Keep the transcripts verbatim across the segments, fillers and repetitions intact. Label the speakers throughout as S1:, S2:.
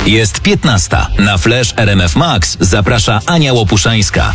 S1: Jest piętnasta. Na Flash R M F Max zaprasza Ania Łopuszańska.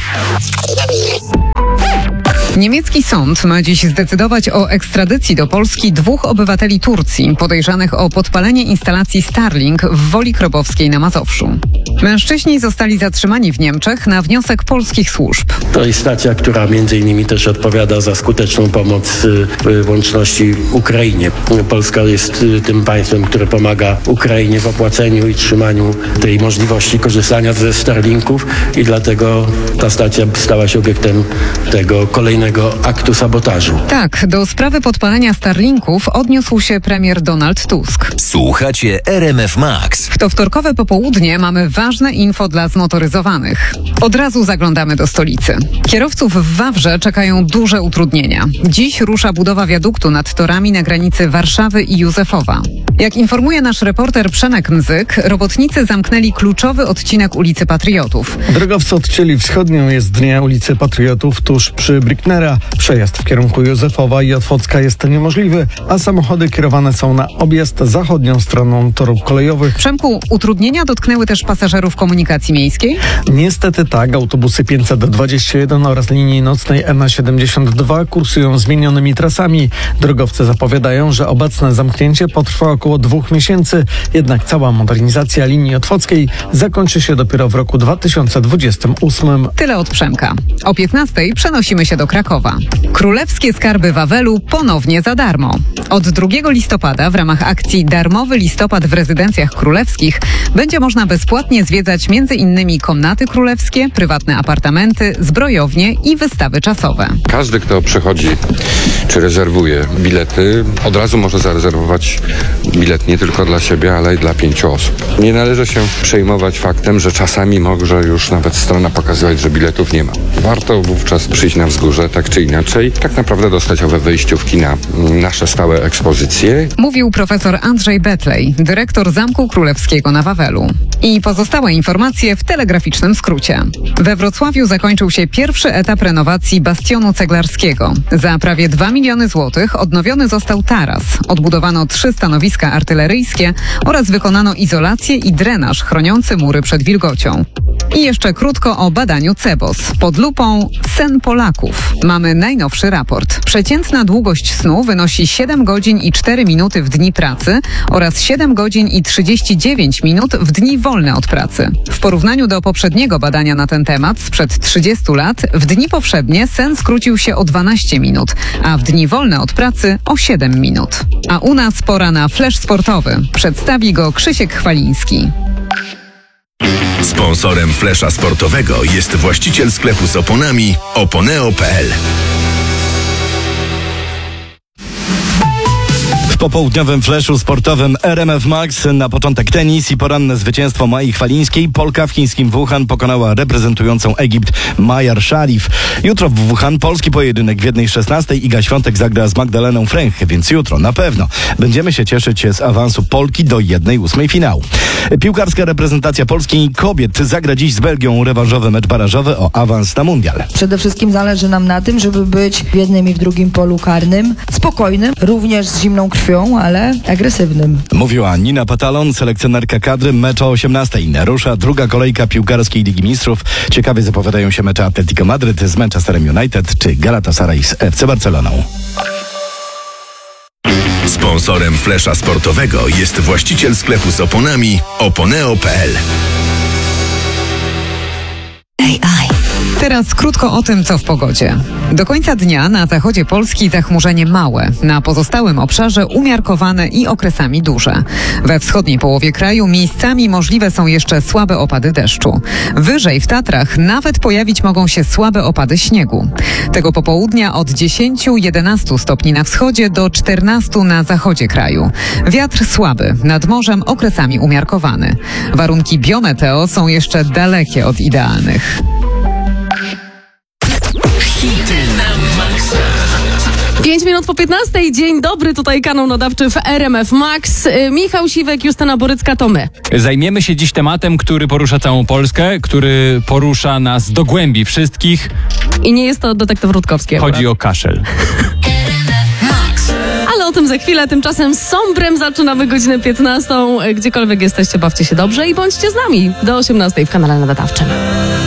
S2: Niemiecki sąd ma dziś zdecydować o ekstradycji do Polski dwóch obywateli Turcji podejrzanych o podpalenie instalacji Starlink w Woli Krobowskiej na Mazowszu. Mężczyźni zostali zatrzymani w Niemczech na wniosek polskich służb.
S3: To jest stacja, która między innymi też odpowiada za skuteczną pomoc w łączności Ukrainie. Polska jest tym państwem, które pomaga Ukrainie w opłaceniu i trzymaniu tej możliwości korzystania ze Starlinków i dlatego ta stacja stała się obiektem tego kolejnego aktu sabotażu.
S2: Tak, do sprawy podpalenia Starlinków odniósł się premier Donald Tusk.
S1: Słuchacie R M F Max.
S2: W to wtorkowe popołudnie mamy ważne info dla zmotoryzowanych. Od razu zaglądamy do stolicy. Kierowców w Wawrze czekają duże utrudnienia. Dziś rusza budowa wiaduktu nad torami na granicy Warszawy i Józefowa. Jak informuje nasz reporter Przemek Mzyk, robotnicy zamknęli kluczowy odcinek ulicy Patriotów.
S4: Drogowcy odcięli wschodnią jezdnię ulicy Patriotów tuż przy Bricknera. Przejazd w kierunku Józefowa i Otwocka jest niemożliwy, a samochody kierowane są na objazd zachodnią stroną torów kolejowych.
S2: Przemku, utrudnienia dotknęły też pasażerów komunikacji miejskiej?
S4: Niestety tak. Autobusy pięćset dwadzieścia jeden oraz linii nocnej N siedemdziesiąt dwa kursują zmienionymi trasami. Drogowcy zapowiadają, że obecne zamknięcie potrwa około dwóch miesięcy, jednak cała modernizacja linii otwockiej zakończy się dopiero w roku dwa tysiące dwudziestym ósmym.
S2: Tyle od Przemka. O piętnastej przenosimy się do Krakowa. Królewskie skarby Wawelu ponownie za darmo. Od drugiego listopada w ramach akcji Darmowy Listopad w rezydencjach królewskich będzie można bezpłatnie zwiedzać między innymi komnaty królewskie, prywatne apartamenty, zbrojownie i wystawy czasowe.
S5: Każdy, kto przychodzi czy rezerwuje bilety, od razu może zarezerwować bilet nie tylko dla siebie, ale i dla pięciu osób. Nie należy się przejmować faktem, że czasami może już nawet strona pokazywać, że biletów nie ma. Warto wówczas przyjść na wzgórze, tak czy inaczej, tak naprawdę dostać owe wejściówki na nasze stałe ekspozycje.
S2: Mówił profesor Andrzej Betlej, dyrektor Zamku Królewskiego na Wawelu. I pozostałe informacje w telegraficznym skrócie. We Wrocławiu zakończył się pierwszy etap renowacji bastionu ceglarskiego. Za prawie dwa miliony złotych odnowiony został taras. Odbudowano trzy stanowiska artyleryjskie oraz wykonano izolację i drenaż chroniący mury przed wilgocią. I jeszcze krótko o badaniu Cebos. Pod lupą sen Polaków. Mamy najnowszy raport. Przeciętna długość snu wynosi siedem godzin i cztery minuty w dni pracy oraz siedem godzin i trzydzieści dziewięć minut w dni wolne od pracy. W porównaniu do poprzedniego badania na ten temat sprzed trzydziestu lat, w dni powszednie sen skrócił się o dwanaście minut, a w dni wolne od pracy o siedem minut. A u nas pora na flash sportowy. Przedstawi go Krzysiek Chwaliński.
S6: Sponsorem Flesza Sportowego jest właściciel sklepu z oponami oponeo kropka p l.
S7: W popołudniowym fleszu sportowym R M F Max na początek tenis i poranne zwycięstwo Mai Chwalińskiej. Polka w chińskim Wuhan pokonała reprezentującą Egipt Mayar Sharif. Jutro w Wuhan polski pojedynek w jednej szesnastej. Iga Świątek zagra z Magdaleną Fręch, więc jutro na pewno będziemy się cieszyć z awansu Polki do jednej ósmej finału. Piłkarska reprezentacja Polski kobiet zagra dziś z Belgią rewanżowy mecz barażowy o awans na mundial.
S8: Przede wszystkim zależy nam na tym, żeby być w jednym i w drugim polu karnym spokojnym, również z zimną krwią, ale agresywnym.
S7: Mówiła Nina Patalon, selekcjonerka kadry. Mecz o osiemnastej. Rusza druga kolejka piłkarskiej Ligi Mistrzów. Ciekawie zapowiadają się mecze Atletico Madryt z Manchesterem United czy Galatasaray z F C Barceloną.
S6: Sponsorem Flesza Sportowego jest właściciel sklepu z oponami oponeo kropka p l.
S2: Teraz krótko o tym, co w pogodzie. Do końca dnia na zachodzie Polski zachmurzenie małe, na pozostałym obszarze umiarkowane i okresami duże. We wschodniej połowie kraju miejscami możliwe są jeszcze słabe opady deszczu. Wyżej w Tatrach nawet pojawić mogą się słabe opady śniegu. Tego popołudnia od dziesięciu do jedenastu stopni na wschodzie do czternastu na zachodzie kraju. Wiatr słaby, nad morzem okresami umiarkowany. Warunki biometeo są jeszcze dalekie od idealnych.
S9: Pięć minut po piętnastej. Dzień dobry, tutaj kanał nadawczy w R M F Max. Michał Siwek, Justyna Borycka, to my.
S10: Zajmiemy się dziś tematem, który porusza całą Polskę, który porusza nas do głębi wszystkich.
S9: I nie jest to detektyw Rutkowski.
S10: Chodzi o kaszel.
S9: Ale Ale o tym za chwilę. Tymczasem z Sombrem zaczynamy godzinę piętnastą. Gdziekolwiek jesteście, bawcie się dobrze i bądźcie z nami do osiemnastej w kanale nadawczym.